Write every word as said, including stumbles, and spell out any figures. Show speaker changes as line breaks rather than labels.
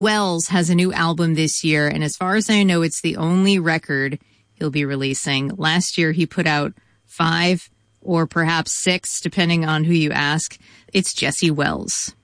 Wells has a new album this year, and as far as I know, it's the only record he'll be releasing. Last year, he put out five or perhaps six, depending on who you ask. It's Jesse Wells.